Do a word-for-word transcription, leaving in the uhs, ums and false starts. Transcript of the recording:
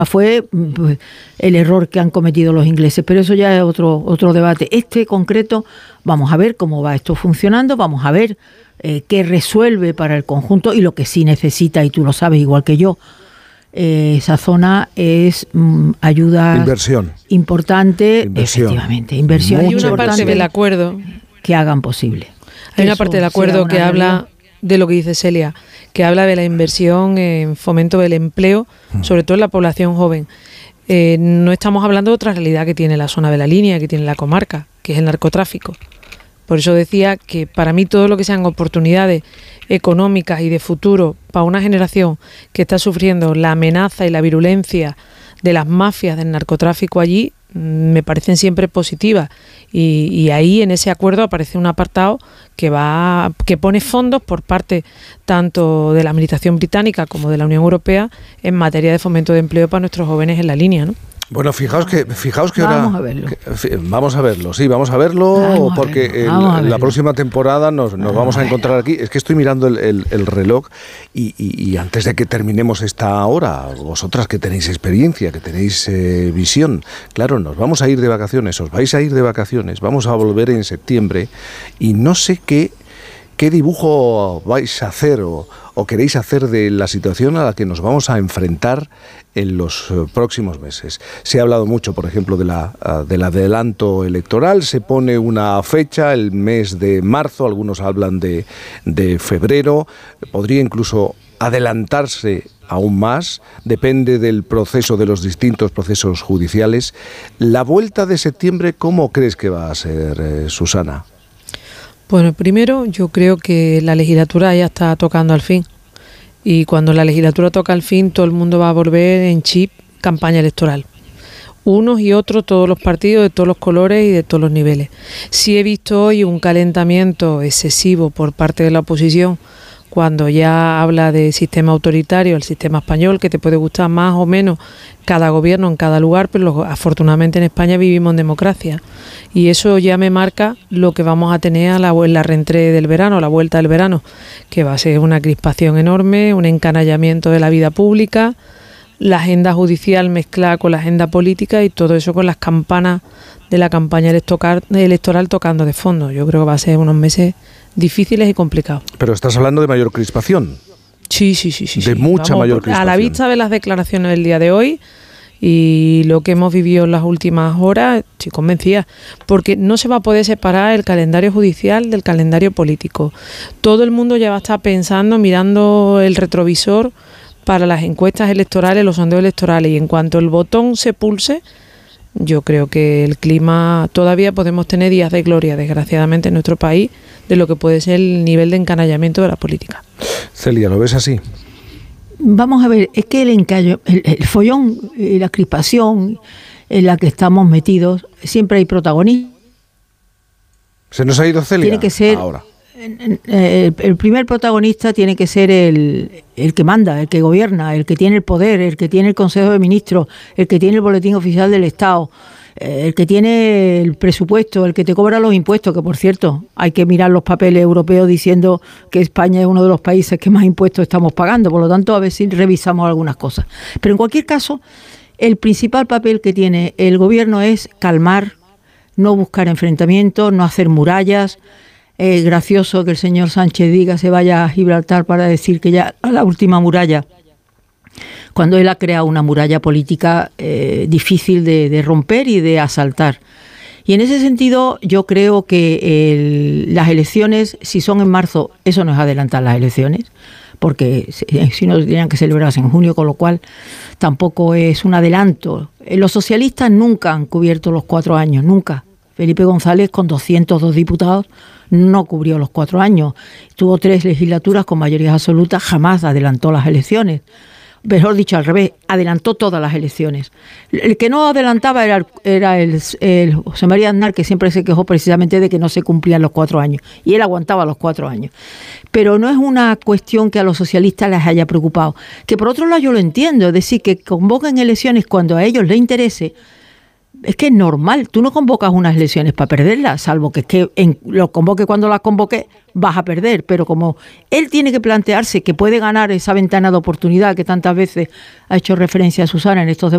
fue pues, el error que han cometido los ingleses, pero eso ya es otro, otro debate. Este concreto, vamos a ver cómo va esto funcionando, vamos a ver eh, qué resuelve para el conjunto y lo que sí necesita, y tú lo sabes igual que yo, eh, esa zona es mm, ayuda inversión importante, inversión. efectivamente, inversión. Hay una parte del acuerdo que hagan posible. Hay una parte del acuerdo que habla de lo que dice Celia, que habla de la inversión en fomento del empleo, sobre todo en la población joven. Eh, no estamos hablando de otra realidad que tiene la zona de la línea, que tiene la comarca, que es el narcotráfico. Por eso decía que para mí todo lo que sean oportunidades económicas y de futuro para una generación que está sufriendo la amenaza y la virulencia de las mafias del narcotráfico allí, me parecen siempre positivas. Y, y ahí en ese acuerdo aparece un apartado que va que pone fondos por parte tanto de la Administración británica como de la Unión Europea en materia de fomento de empleo para nuestros jóvenes en la línea, ¿no? Bueno, fijaos que fijaos que vamos ahora a verlo. Que, vamos a verlo, sí, vamos a verlo vamos porque a verlo, el, vamos a verlo. la próxima temporada nos, nos vamos a encontrar aquí. Es que estoy mirando el, el, el reloj y, y, y antes de que terminemos esta hora, vosotras que tenéis experiencia, que tenéis eh, visión, claro, nos vamos a ir de vacaciones, os vais a ir de vacaciones, vamos a volver en septiembre y no sé qué qué dibujo vais a hacer o, o queréis hacer de la situación a la que nos vamos a enfrentar en los próximos meses. Se ha hablado mucho, por ejemplo, de la, del adelanto electoral, se pone una fecha, el mes de marzo, algunos hablan de, de febrero, podría incluso adelantarse aún más, depende del proceso, de los distintos procesos judiciales. La vuelta de septiembre, ¿cómo crees que va a ser, eh, Susana? Bueno, primero yo creo que la legislatura ya está tocando al fin. Y cuando la legislatura toca al fin, todo el mundo va a volver en chip campaña electoral. Unos y otros, todos los partidos, de todos los colores y de todos los niveles. Sí he visto hoy un calentamiento excesivo por parte de la oposición cuando ya habla de sistema autoritario, el sistema español, que te puede gustar más o menos cada gobierno en cada lugar, pero afortunadamente en España vivimos en democracia. Y eso ya me marca lo que vamos a tener a la, la reentrée del verano, la vuelta del verano, que va a ser una crispación enorme, un encanallamiento de la vida pública, la agenda judicial mezclada con la agenda política y todo eso con las campanas de la campaña electoral tocando de fondo. Yo creo que va a ser unos meses difíciles y complicados. Pero estás hablando de mayor crispación. Sí, sí, sí. sí de sí. mucha Vamos, mayor crispación. A la vista de las declaraciones del día de hoy y lo que hemos vivido en las últimas horas, estoy convencida, porque no se va a poder separar el calendario judicial del calendario político. Todo el mundo ya va a estar pensando, mirando el retrovisor para las encuestas electorales, los sondeos electorales, y en cuanto el botón se pulse, yo creo que el clima, todavía podemos tener días de gloria, desgraciadamente, en nuestro país, de lo que puede ser el nivel de encanallamiento de la política. Celia, ¿lo ves así? Vamos a ver, es que el encallo, el, el follón y la crispación en la que estamos metidos, siempre hay protagonistas. ¿Se nos ha ido Celia? Tiene que ser, ahora. El, el primer protagonista tiene que ser el, el que manda, el que gobierna, el que tiene el poder, el que tiene el Consejo de Ministros, el que tiene el Boletín Oficial del Estado, el que tiene el presupuesto, el que te cobra los impuestos, que por cierto hay que mirar los papeles europeos diciendo que España es uno de los países que más impuestos estamos pagando, por lo tanto a ver si revisamos algunas cosas. Pero en cualquier caso, el principal papel que tiene el gobierno es calmar, no buscar enfrentamientos, no hacer murallas. Es gracioso que el señor Sánchez diga se vaya a Gibraltar para decir que ya la última muralla, cuando él ha creado una muralla política eh, difícil de, de romper y de asaltar. Y en ese sentido yo creo que el, las elecciones, si son en marzo, eso no es adelantar las elecciones, porque si no tendrían que celebrarse en junio, con lo cual tampoco es un adelanto. Los socialistas nunca han cubierto los cuatro años, nunca. Felipe González, con doscientos dos diputados, no cubrió los cuatro años. Tuvo tres legislaturas con mayoría absoluta, jamás adelantó las elecciones. Mejor dicho, al revés, adelantó todas las elecciones. El que no adelantaba era el, era el, el José María Aznar, que siempre se quejó precisamente de que no se cumplían los cuatro años. Y él aguantaba los cuatro años. Pero no es una cuestión que a los socialistas les haya preocupado. Que por otro lado yo lo entiendo, es decir, que convoquen elecciones cuando a ellos les interese. Es que es normal, tú no convocas unas elecciones para perderlas, salvo que es que en, lo convoque cuando las convoque, vas a perder. Pero como él tiene que plantearse que puede ganar esa ventana de oportunidad que tantas veces ha hecho referencia a Susana en estos debates,